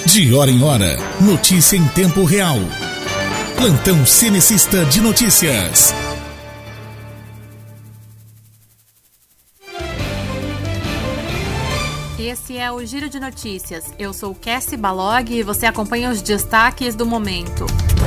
De hora em hora, notícia em tempo real. Plantão Cenecista de Notícias. Esse é o Giro de Notícias. Eu sou Cassie Balog e você acompanha os destaques do momento.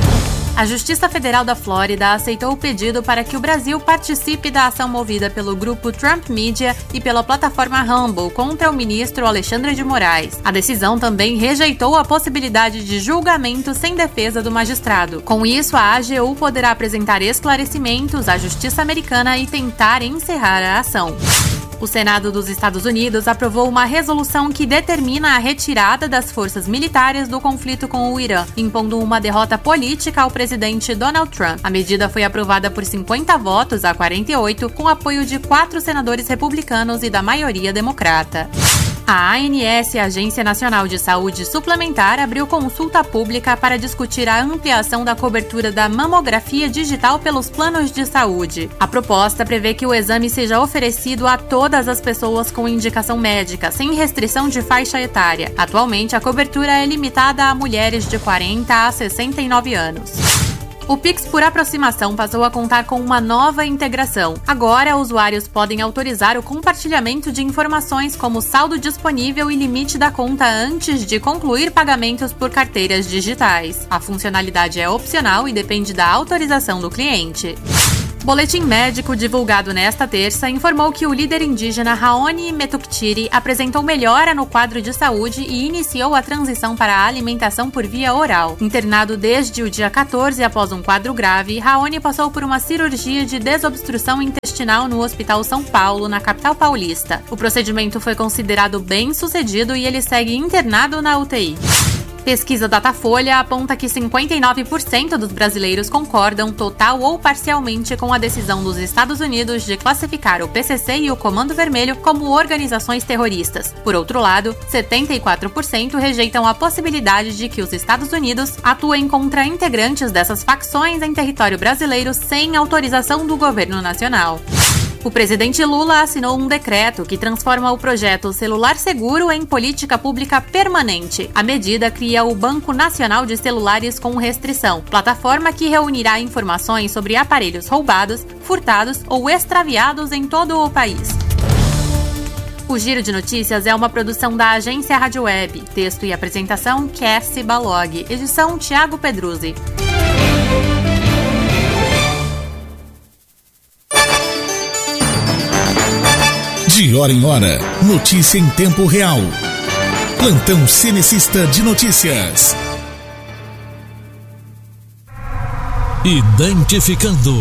A Justiça Federal da Flórida aceitou o pedido para que o Brasil participe da ação movida pelo grupo Trump Media e pela plataforma Rumble contra o ministro Alexandre de Moraes. A decisão também rejeitou a possibilidade de julgamento sem defesa do magistrado. Com isso, a AGU poderá apresentar esclarecimentos à Justiça Americana e tentar encerrar a ação. O Senado dos Estados Unidos aprovou uma resolução que determina a retirada das forças militares do conflito com o Irã, impondo uma derrota política ao presidente Donald Trump. A medida foi aprovada por 50 votos a 48, com apoio de 4 senadores republicanos e da maioria democrata. A ANS, Agência Nacional de Saúde Suplementar, abriu consulta pública para discutir a ampliação da cobertura da mamografia digital pelos planos de saúde. A proposta prevê que o exame seja oferecido a todas as pessoas com indicação médica, sem restrição de faixa etária. Atualmente, a cobertura é limitada a mulheres de 40 a 69 anos. O Pix por aproximação passou a contar com uma nova integração. Agora, usuários podem autorizar o compartilhamento de informações como saldo disponível e limite da conta antes de concluir pagamentos por carteiras digitais. A funcionalidade é opcional e depende da autorização do cliente. Boletim médico divulgado nesta terça informou que o líder indígena Raoni Metuktiri apresentou melhora no quadro de saúde e iniciou a transição para a alimentação por via oral. Internado desde o dia 14 após um quadro grave, Raoni passou por uma cirurgia de desobstrução intestinal no Hospital São Paulo, na capital paulista. O procedimento foi considerado bem-sucedido e ele segue internado na UTI. Pesquisa Datafolha aponta que 59% dos brasileiros concordam total ou parcialmente com a decisão dos Estados Unidos de classificar o PCC e o Comando Vermelho como organizações terroristas. Por outro lado, 74% rejeitam a possibilidade de que os Estados Unidos atuem contra integrantes dessas facções em território brasileiro sem autorização do governo nacional. O presidente Lula assinou um decreto que transforma o projeto Celular Seguro em política pública permanente. A medida cria o Banco Nacional de Celulares com Restrição, plataforma que reunirá informações sobre aparelhos roubados, furtados ou extraviados em todo o país. O Giro de Notícias é uma produção da Agência Rádio Web. Texto e apresentação, Cassie Balog. Edição, Thiago Pedruzzi. De hora em hora, notícia em tempo real. Plantão Cenecista de Notícias. Identificando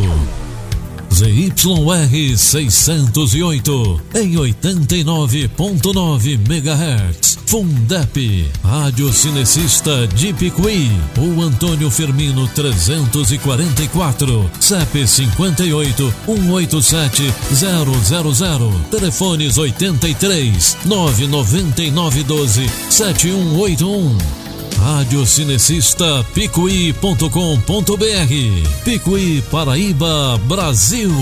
ZYR 608 em 89.9 MHz. Fundep, Rádio Cinecista de Picuí. O Antônio Firmino 344, CEP 58 187 000. Telefones 83 999 12 7181. Radiocinecista Picuí.com.br. Picuí, Paraíba, Brasil.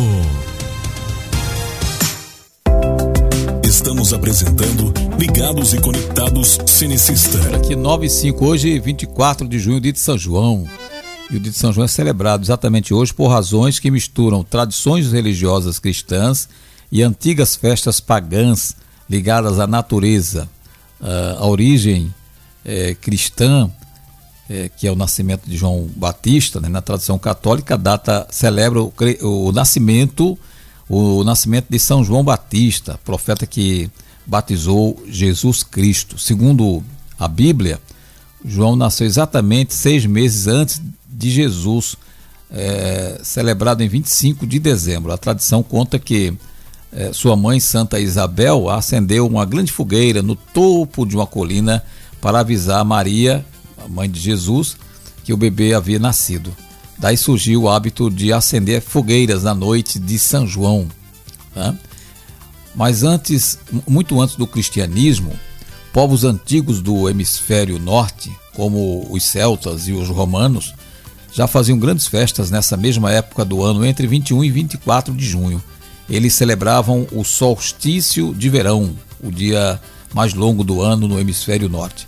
Estamos apresentando Ligados e Conectados Cinecista. Aqui 9/5, hoje 24 de junho, dia de São João. E o dia de São João é celebrado exatamente hoje por razões que misturam tradições religiosas cristãs e antigas festas pagãs ligadas à natureza. A origem cristã, que é o nascimento de João Batista, né, na tradição católica, celebra o nascimento de São João Batista, profeta que batizou Jesus Cristo. Segundo a Bíblia, João nasceu exatamente 6 meses antes de Jesus, celebrado em 25 de dezembro. A tradição conta que sua mãe, Santa Isabel, acendeu uma grande fogueira no topo de uma colina para avisar Maria, a mãe de Jesus, que o bebê havia nascido. Daí surgiu o hábito de acender fogueiras na noite de São João. Tá? Mas muito antes do cristianismo, povos antigos do hemisfério norte, como os celtas e os romanos, já faziam grandes festas nessa mesma época do ano, entre 21 e 24 de junho. Eles celebravam o solstício de verão, o dia mais longo do ano no hemisfério norte.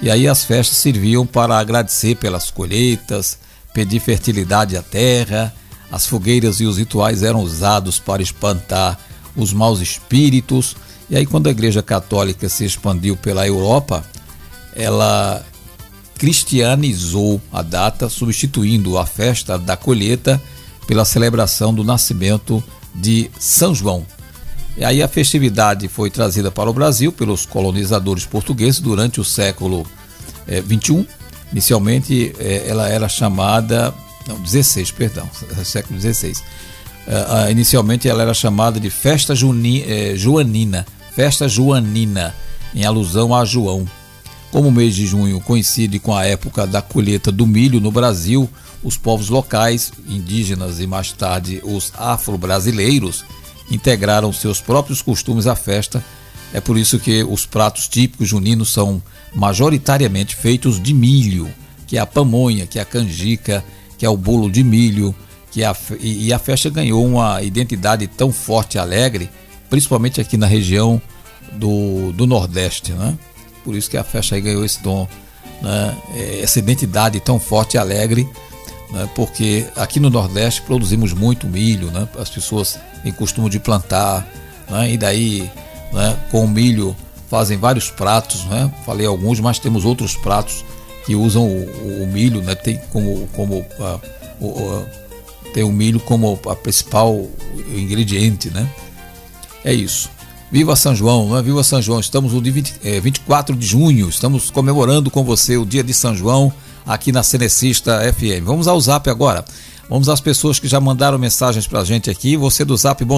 E aí as festas serviam para agradecer pelas colheitas, pedir fertilidade à terra. As fogueiras e os rituais eram usados para espantar os maus espíritos. E aí, quando a Igreja Católica se expandiu pela Europa, ela cristianizou a data, substituindo a festa da colheita pela celebração do nascimento de São João. E aí a festividade foi trazida para o Brasil pelos colonizadores portugueses durante o século XXI. Inicialmente ela era chamada... século XVI. Inicialmente ela era chamada de Festa Joanina, em alusão a João. Como o mês de junho coincide com a época da colheita do milho no Brasil, os povos locais, indígenas e mais tarde os afro-brasileiros, integraram seus próprios costumes à festa. É por isso que os pratos típicos juninos são majoritariamente feitos de milho, que é a pamonha, que é a canjica, que é o bolo de milho, e a festa ganhou uma identidade tão forte e alegre, principalmente aqui na região do Nordeste, né? Por isso que a festa aí ganhou esse dom, né? Essa identidade tão forte e alegre, né? Porque aqui no Nordeste produzimos muito milho, né? As pessoas têm costume de plantar, né? E daí, né, com o milho fazem vários pratos, né? Falei alguns, mas temos outros pratos que usam o milho, né? Tem tem o milho como a principal ingrediente, né? É isso. Viva São João, não é? Viva São João. Estamos no dia 24 de junho, estamos comemorando com você o dia de São João aqui na Cenecista FM. Vamos ao Zap agora. Vamos às pessoas que já mandaram mensagens pra gente aqui. Você do Zap, bom